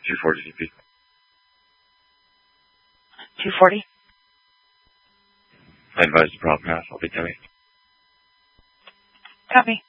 240 CP. 240? I advise the prop path. I'll be coming. Copy.